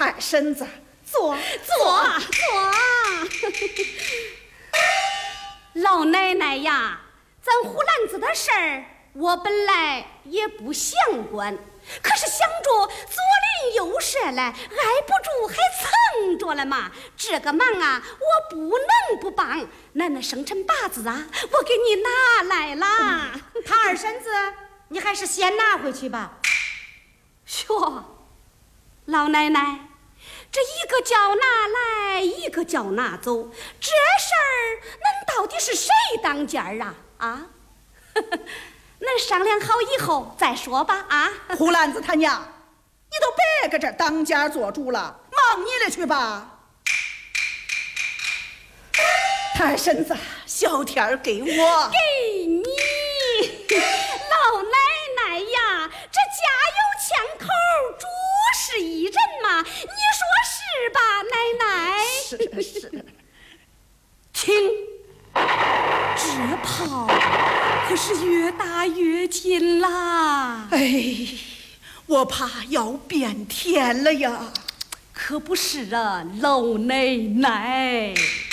太婶子，坐。 老奶奶呀，咱胡兰子的事儿，我本来也不想管，可是想着左邻右舍来，挨不住还蹭着了嘛。这个忙啊，我不能不帮。那生辰八字啊，我给你拿来啦。 他二婶子，你还是先拿回去吧。 哟，老奶奶，这一个叫拿来，一个叫拿走，这事儿恁到底是谁当家啊？啊，恁商量好以后再说吧。啊， 胡兰子他娘，你都别搁这当家做主了，忙你的去吧。太婶子，小天儿给我， 给你，老奶奶呀，这家有枪口，主是一人嘛，你说是吧，奶奶？ 是。 听，这炮可是越打越近啦！ 哎，我怕要变天了呀！ 可不是啊，老奶奶。